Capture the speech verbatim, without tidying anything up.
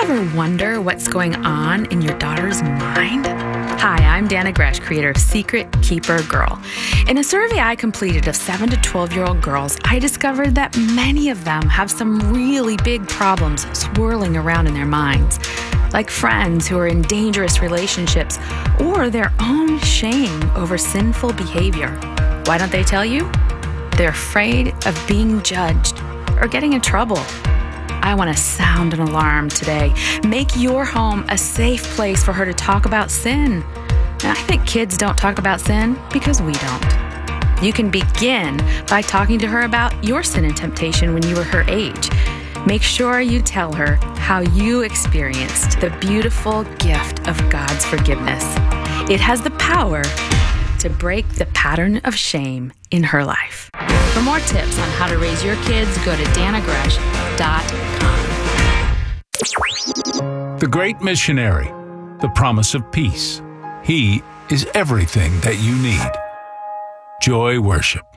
ever wonder what's going on in your daughter's mind? Hi, I'm Dana Gresh, creator of Secret Keeper Girl. In a survey I completed of seven to twelve-year-old girls, I discovered that many of them have some really big problems swirling around in their minds, like friends who are in dangerous relationships or their own shame over sinful behavior. Why don't they tell you? They're afraid of being judged or getting in trouble. I want to sound an alarm today. Make your home a safe place for her to talk about sin. And I think kids don't talk about sin because we don't. You can begin by talking to her about your sin and temptation when you were her age. Make sure you tell her how you experienced the beautiful gift of God's forgiveness. It has the power to break the pattern of shame in her life. For more tips on how to raise your kids, go to dana gresh dot com. The Great Missionary, the promise of peace. He is everything that you need. Joy Worship.